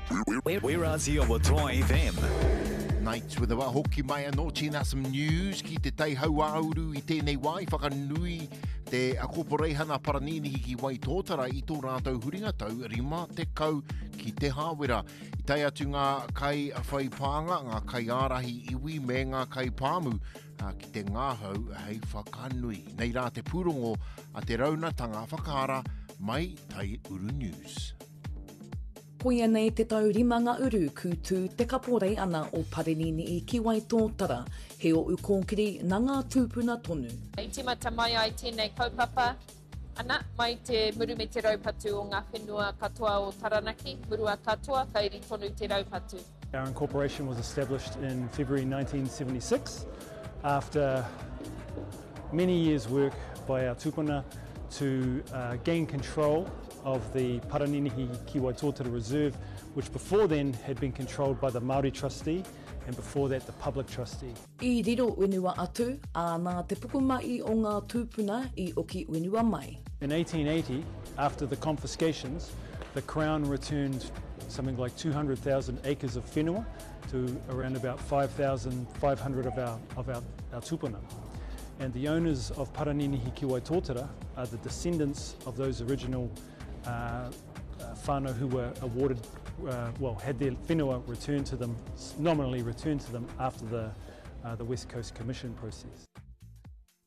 We're Aotearoa Toa FM. Nights with the hoki mai anō tēnā some news ki te tai hau auru I tēnei wai whakanui te akoporei hana paranini ki wai tōtara I tō rātou huringa tau rima te kau ki te hāwera. I tai atu ngā kai whaipānga, ngā kai ārahi iwi me ngā kai pāmu ki te ngāhau hei whakanui. Nei rā te pūrongo a te raunatanga whakaara mai tai Uru News. Koia nei te tau rimanga uru kūtū te kaporei ana o Parenini I ki wai tōtara, he o ukōkiri nā ngā tūpuna tonu. I timata mai ai tēnei kaupapa, ana mai te muru me te raupatu o ngā whenua katoa o Taranaki, murua katoa, kairi tonu te raupatu. Our incorporation was established in February 1976 after many years' work by our tupuna to gain control of the Paraninihi Ki Waitotara Reserve, which before then had been controlled by the Māori trustee and before that the public trustee. I riro wenua atu, ānā te pukumai o ngā tūpuna I oki wenua mai. In 1880, after the confiscations, the Crown returned something like 200,000 acres of whenua to around about 5,500 of our tupuna. And the owners of Paraninihi Ki Waitotara are the descendants of those original whānau who were awarded, had their whenua returned to them, nominally returned to them after the West Coast Commission process.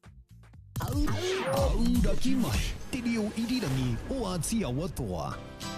Auraki mai, te reo irirangi o Aotearoa Toa.